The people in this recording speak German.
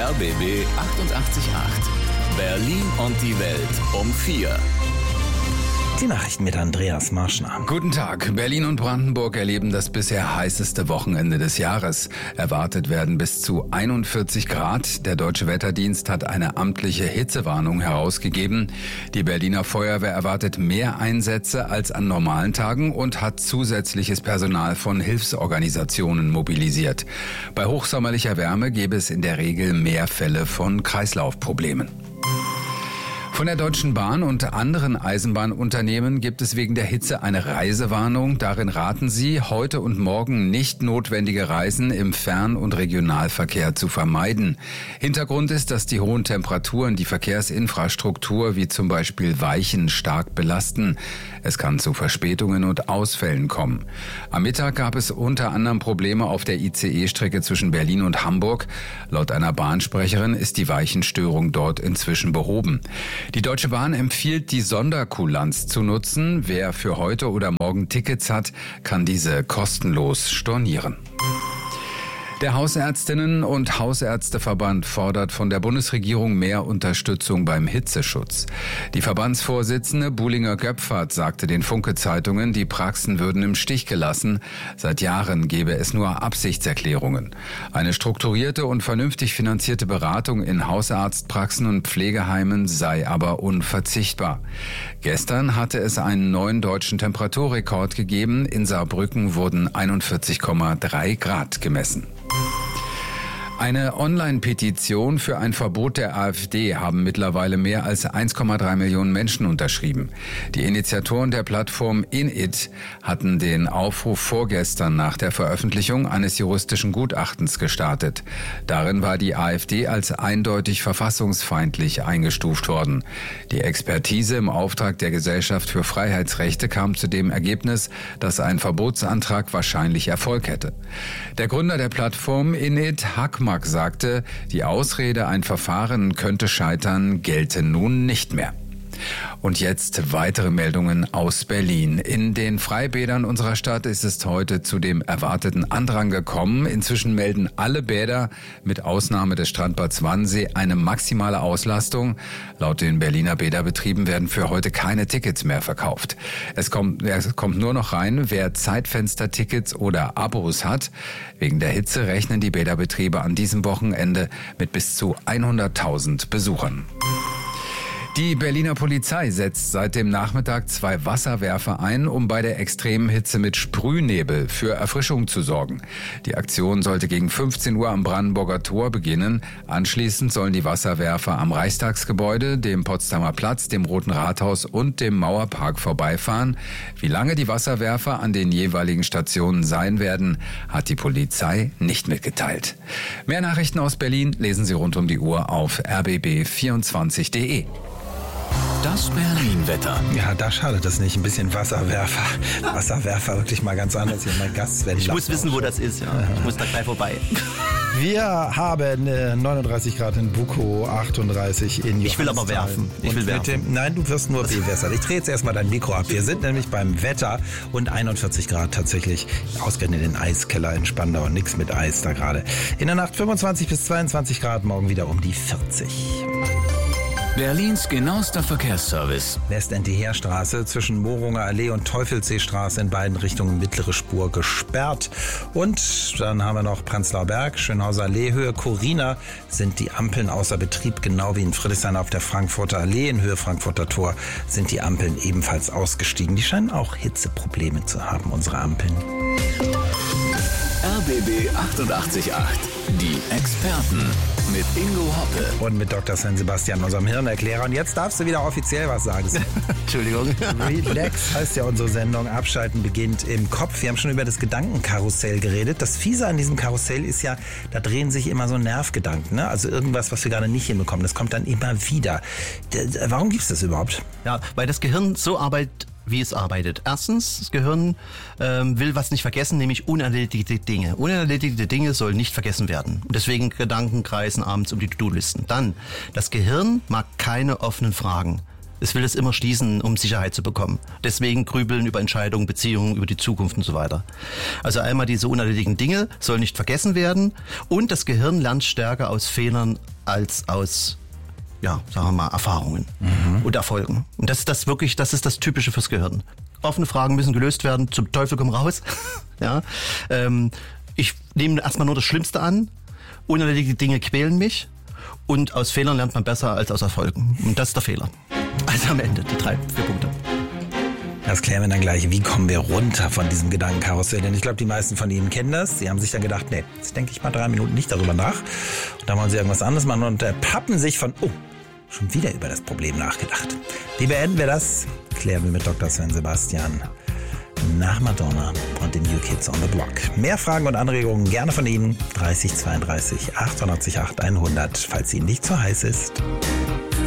RBB 888. Berlin und die Welt um 4. Die Nachrichten mit Andreas Marschner. Guten Tag. Berlin und Brandenburg erleben das bisher heißeste Wochenende des Jahres. Erwartet werden bis zu 41 Grad. Der Deutsche Wetterdienst hat eine amtliche Hitzewarnung herausgegeben. Die Berliner Feuerwehr erwartet mehr Einsätze als an normalen Tagen und hat zusätzliches Personal von Hilfsorganisationen mobilisiert. Bei hochsommerlicher Wärme gäbe es in der Regel mehr Fälle von Kreislaufproblemen. Von der Deutschen Bahn und anderen Eisenbahnunternehmen gibt es wegen der Hitze eine Reisewarnung. Darin raten sie, heute und morgen nicht notwendige Reisen im Fern- und Regionalverkehr zu vermeiden. Hintergrund ist, dass die hohen Temperaturen die Verkehrsinfrastruktur wie zum Beispiel Weichen stark belasten. Es kann zu Verspätungen und Ausfällen kommen. Am Mittag gab es unter anderem Probleme auf der ICE-Strecke zwischen Berlin und Hamburg. Laut einer Bahnsprecherin ist die Weichenstörung dort inzwischen behoben. Die Deutsche Bahn empfiehlt, die Sonderkulanz zu nutzen. Wer für heute oder morgen Tickets hat, kann diese kostenlos stornieren. Der Hausärztinnen- und Hausärzteverband fordert von der Bundesregierung mehr Unterstützung beim Hitzeschutz. Die Verbandsvorsitzende Buhlinger-Göpfert sagte den Funke-Zeitungen, die Praxen würden im Stich gelassen. Seit Jahren gebe es nur Absichtserklärungen. Eine strukturierte und vernünftig finanzierte Beratung in Hausarztpraxen und Pflegeheimen sei aber unverzichtbar. Gestern hatte es einen neuen deutschen Temperaturrekord gegeben. In Saarbrücken wurden 41,3 Grad gemessen. Eine Online-Petition für ein Verbot der AfD haben mittlerweile mehr als 1,3 Millionen Menschen unterschrieben. Die Initiatoren der Plattform Init hatten den Aufruf vorgestern nach der Veröffentlichung eines juristischen Gutachtens gestartet. Darin war die AfD als eindeutig verfassungsfeindlich eingestuft worden. Die Expertise im Auftrag der Gesellschaft für Freiheitsrechte kam zu dem Ergebnis, dass ein Verbotsantrag wahrscheinlich Erfolg hätte. Der Gründer der Plattform Init, Hakmak, sagte, die Ausrede, ein Verfahren könnte scheitern, gelte nun nicht mehr. Und jetzt weitere Meldungen aus Berlin. In den Freibädern unserer Stadt ist es heute zu dem erwarteten Andrang gekommen. Inzwischen melden alle Bäder mit Ausnahme des Strandbads Wannsee eine maximale Auslastung. Laut den Berliner Bäderbetrieben werden für heute keine Tickets mehr verkauft. Es kommt nur noch rein, wer Zeitfenstertickets oder Abos hat. Wegen der Hitze rechnen die Bäderbetriebe an diesem Wochenende mit bis zu 100.000 Besuchern. Die Berliner Polizei setzt seit dem Nachmittag 2 Wasserwerfer ein, um bei der extremen Hitze mit Sprühnebel für Erfrischung zu sorgen. Die Aktion sollte gegen 15 Uhr am Brandenburger Tor beginnen. Anschließend sollen die Wasserwerfer am Reichstagsgebäude, dem Potsdamer Platz, dem Roten Rathaus und dem Mauerpark vorbeifahren. Wie lange die Wasserwerfer an den jeweiligen Stationen sein werden, hat die Polizei nicht mitgeteilt. Mehr Nachrichten aus Berlin lesen Sie rund um die Uhr auf rbb24.de. Das Berlin-Wetter. Ja, da schadet es nicht. Ein bisschen Wasserwerfer, wirklich mal ganz anders. Hier mein Gast Sven. Ich muss wissen, wo das ist. Ja. Ich muss da gleich vorbei. Wir haben 39 Grad in Bukow, 38 in Johannisthal. Ich will aber werfen. Nein, du wirst nur bewässert. Ich drehe jetzt erstmal dein Mikro ab. Wir sind nämlich beim Wetter und 41 Grad tatsächlich ausgerechnet in den Eiskeller in Spandau. Nix mit Eis da gerade. In der Nacht 25 bis 22 Grad, morgen wieder um die 40. Berlins genauester Verkehrsservice. Westend-die-Heerstraße zwischen Mohrunger Allee und Teufelsseestraße in beiden Richtungen mittlere Spur gesperrt. Und dann haben wir noch Prenzlauer Berg, Schönhauser Allee, Höhe Corina sind die Ampeln außer Betrieb, genau wie in Friedrichshain auf der Frankfurter Allee. In Höhe Frankfurter Tor sind die Ampeln ebenfalls ausgestiegen. Die scheinen auch Hitzeprobleme zu haben, unsere Ampeln. RBB 888. Die Experten mit Ingo Hoppe. Und mit Dr. Sven Sebastian, unserem Hirnerklärer. Und jetzt darfst du wieder offiziell was sagen. Entschuldigung. Relax heißt ja unsere Sendung. Abschalten beginnt im Kopf. Wir haben schon über das Gedankenkarussell geredet. Das Fiese an diesem Karussell ist ja, da drehen sich immer so Nervgedanken. Ne? Also irgendwas, was wir gerade nicht hinbekommen. Das kommt dann immer wieder. Warum gibt es das überhaupt? Ja, weil das Gehirn so arbeitet, wie es arbeitet. Erstens, das Gehirn will was nicht vergessen, nämlich unerledigte Dinge. Unerledigte Dinge sollen nicht vergessen werden. Und deswegen Gedanken kreisen abends um die To-Do-Listen. Dann, das Gehirn mag keine offenen Fragen. Es will es immer schließen, um Sicherheit zu bekommen. Deswegen grübeln über Entscheidungen, Beziehungen, über die Zukunft und so weiter. Also einmal diese unerledigten Dinge sollen nicht vergessen werden und das Gehirn lernt stärker aus Fehlern als aus, ja, sagen wir mal, Erfahrungen und Erfolgen. Und das ist das Typische fürs Gehirn. Offene Fragen müssen gelöst werden, zum Teufel komm raus. Ja, ich nehme erstmal nur das Schlimmste an. Unerledigte Dinge quälen mich. Und aus Fehlern lernt man besser als aus Erfolgen. Und das ist der Fehler. Also am Ende, die 3, 4 Punkte. Das klären wir dann gleich. Wie kommen wir runter von diesem Gedankenkarussell? Denn ich glaube, die meisten von Ihnen kennen das. Sie haben sich dann gedacht, nee, jetzt denke ich mal 3 Minuten nicht darüber nach. Und dann wollen Sie irgendwas anderes machen und pappen sich von, schon wieder über das Problem nachgedacht. Wie beenden wir das? Klären wir mit Dr. Sven Sebastian nach Madonna und den New Kids on the Block. Mehr Fragen und Anregungen gerne von Ihnen. 30 32 888 100, falls Ihnen nicht zu heiß ist.